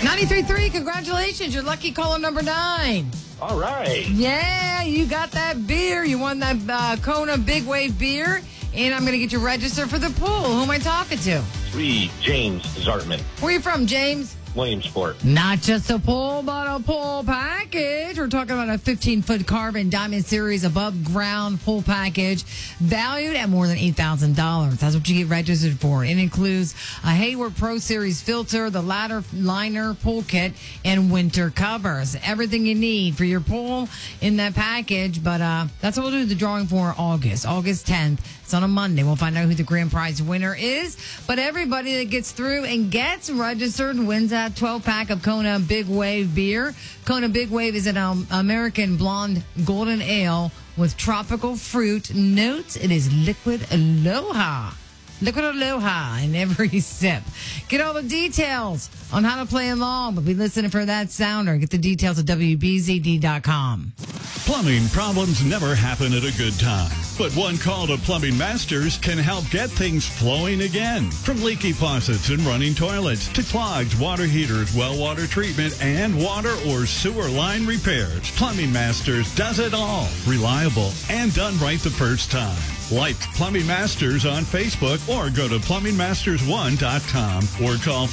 93.3, congratulations. You're lucky caller number 9. All right. Yeah, you got that beer. You won that Kona Big Wave beer. And I'm going to get you registered for the pool. Who am I talking to? James Zartman, Where are you from, James? Williamsport. Not just a pool, but a pool package. We're talking about a 15-foot Carbon Diamond Series above-ground pool package valued at more than $8,000. That's what you get registered for. It includes a Hayward Pro Series filter, the ladder liner pool kit, and winter covers. Everything you need for your pool in that package. But that's what we'll do the drawing for August 10th. It's on a Monday. We'll find out who the grand prize winner is. But everybody that gets through and gets registered wins that 12-pack of Kona Big Wave beer. Kona Big Wave is an American blonde golden ale with tropical fruit notes. It is liquid aloha. Liquid aloha in every sip. Get all the details on how to play along, but be listening for that sounder. Get the details at WBZD.com. Plumbing problems never happen at a good time. But one call to Plumbing Masters can help get things flowing again. From leaky faucets and running toilets to clogged water heaters, well water treatment, and water or sewer line repairs. Plumbing Masters does it all. Reliable and done right the first time. Like Plumbing Masters on Facebook or go to plumbingmasters1.com or call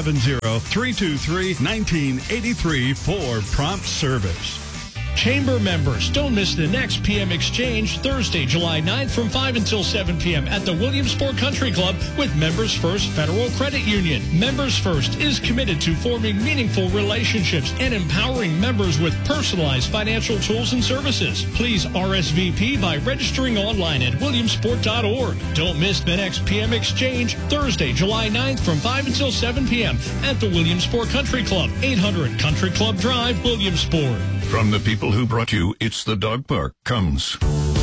570-323-1983 for prompt service. Chamber members, don't miss the next PM Exchange Thursday, July 9th from 5 until 7 p.m. at the Williamsport Country Club with Members First Federal Credit Union. Members First is committed to forming meaningful relationships and empowering members with personalized financial tools and services. Please RSVP by registering online at williamsport.org. Don't miss the next PM Exchange Thursday, July 9th from 5 until 7 p.m. at the Williamsport Country Club, 800 Country Club Drive, Williamsport. From the people who brought you It's the Dog Park comes